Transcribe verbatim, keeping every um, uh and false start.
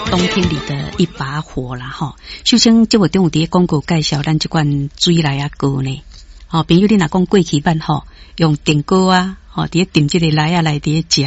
冬天里的一把火啦吼。首先节目中有伫广告介绍咱这款水来啊糕呢。哦，朋友你若讲过去捌吼，用电锅啊，吼伫咧炖这个来啊来伫咧食